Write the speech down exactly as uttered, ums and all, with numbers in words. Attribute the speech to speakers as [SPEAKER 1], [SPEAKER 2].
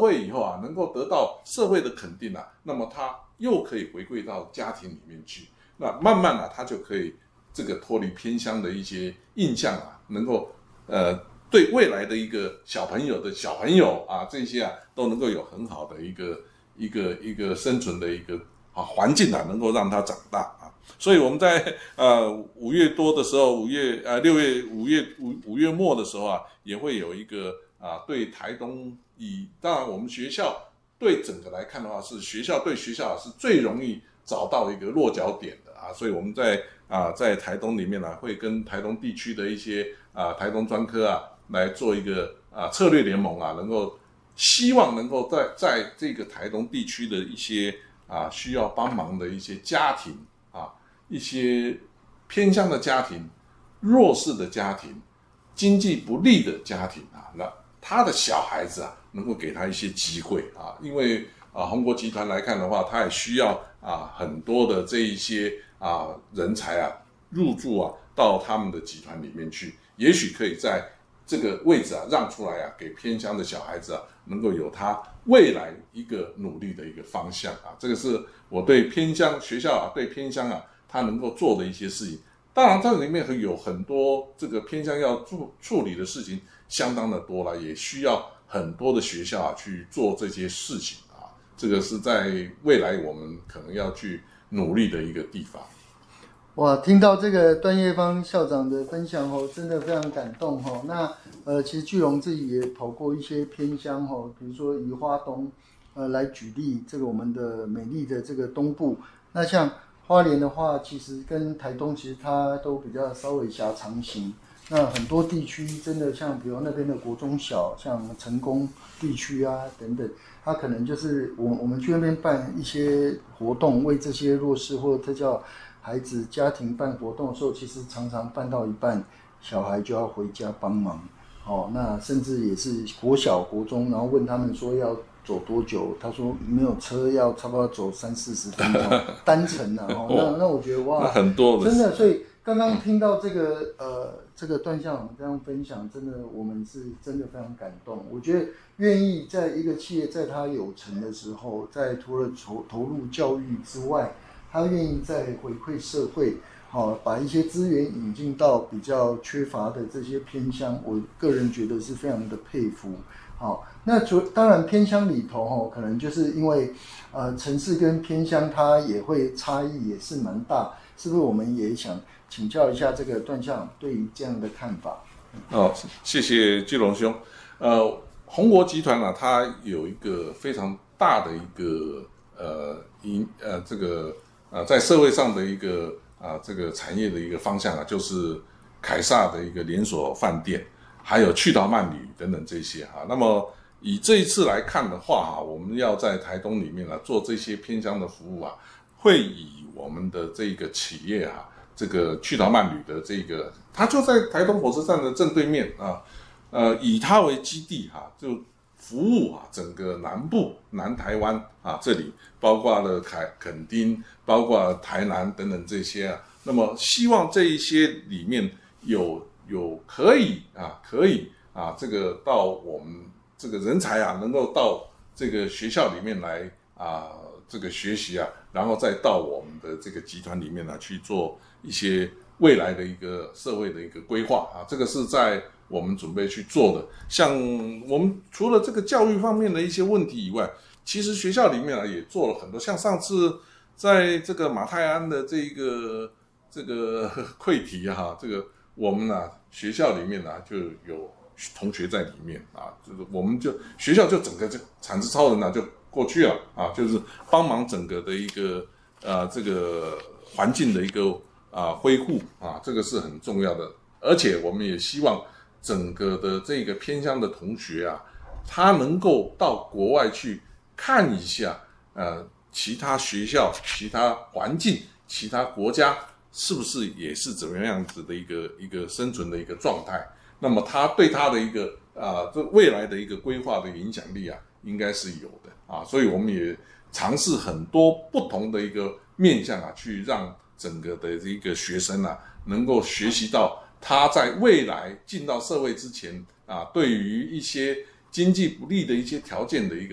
[SPEAKER 1] 会以后啊，能够得到社会的肯定啊，那么他又可以回归到家庭里面去，那慢慢啊，他就可以这个脱离偏乡的一些印象啊，能够呃对未来的一个小朋友的小朋友啊，这些啊都能够有很好的一个一个一个生存的一个啊环境啊，能够让他长大啊。所以我们在呃五月多的时候，五月呃六月五月五五月末的时候啊，也会有一个啊对台东以当然我们学校对整个来看的话，是学校对学校是最容易找到一个落脚点的啊，所以我们在啊在台东里面呢、啊，会跟台东地区的一些啊台东专科啊来做一个啊策略联盟啊，能够希望能够在在这个台东地区的一些啊需要帮忙的一些家庭啊，一些偏乡的家庭、弱势的家庭、经济不利的家庭啊，那他的小孩子啊能够给他一些机会啊，因为啊宏国集团来看的话，他也需要啊很多的这一些啊人才啊入驻啊到他们的集团里面去，也许可以在这个位置啊让出来啊，给偏乡的小孩子啊能够有他未来一个努力的一个方向啊，这个是我对偏乡学校啊对偏乡啊他能够做的一些事情。当然这里面有很多这个偏乡要处处理的事情相当的多了，也需要很多的学校啊去做这些事情啊，这个是在未来我们可能要去努力的一个地方。
[SPEAKER 2] 哇，听到这个段业芳校长的分享哦，真的非常感动哦。那呃，其实巨龙自己也跑过一些偏乡哦，比如说以花东呃来举例，这个我们的美丽的这个东部，那像花莲的话，其实跟台东其实它都比较稍微狭长型。那很多地区真的像比如那边的国中小，像成功地区啊等等，它可能就是我我们去那边办一些活动，为这些弱势或特教孩子家庭办活动的时候，其实常常办到一半，小孩就要回家帮忙。哦，那甚至也是国小国中，然后问他们说要走多久，他说没有车，要差不多要走三四十分钟单程啊。哦，那那我觉得哇，
[SPEAKER 1] 很多的
[SPEAKER 2] 真的，所以刚刚听到这个呃这个段校长这样分享，真的我们是真的非常感动。我觉得愿意在一个企业在它有成的时候，在除了投投入教育之外，他愿意再回馈社会。好，把一些资源引进到比较缺乏的这些偏乡，我个人觉得是非常的佩服。好，那除当然偏乡里头哈，可能就是因为呃城市跟偏乡它也会差异也是蛮大，是不是？我们也想请教一下这个段校长对于这样的看法。
[SPEAKER 1] 哦，谢谢巨龙兄。呃，宏国集团啊，它有一个非常大的一个呃影呃这个呃在社会上的一个。啊，这个产业的一个方向啊，就是凯撒的一个连锁饭店，还有趣岛慢旅等等这些哈、啊。那么以这一次来看的话哈、啊，我们要在台东里面啊做这些偏乡的服务啊，会以我们的这个企业啊，这个趣岛慢旅的这个，它就在台东火车站的正对面啊，呃，以它为基地哈、啊，就服务啊整个南部南台湾啊，这里包括了凯垦丁，包括台南等等这些啊。那么希望这一些里面有有可以啊可以啊这个到我们这个人才啊能够到这个学校里面来啊这个学习啊，然后再到我们的这个集团里面呢、啊、去做一些未来的一个社会的一个规划啊，这个是在我们准备去做的。像我们除了这个教育方面的一些问题以外，其实学校里面啊也做了很多，像上次在这个马泰安的这个这个溃题哈，这个我们啊学校里面啊就有同学在里面啊，就是我们就学校就整个这产值超人啊就过去了啊，就是帮忙整个的一个呃这个环境的一个啊恢复啊，这个是很重要的。而且我们也希望整个的这个偏乡的同学啊，他能够到国外去看一下，呃，其他学校、其他环境、其他国家是不是也是怎么样子的一个一个生存的一个状态？那么他对他的一个啊，这、呃、未来的一个规划的影响力啊，应该是有的啊。所以我们也尝试很多不同的一个面向啊，去让整个的一个学生啊，能够学习到他在未来进到社会之前啊，对于一些经济不利的一些条件的一个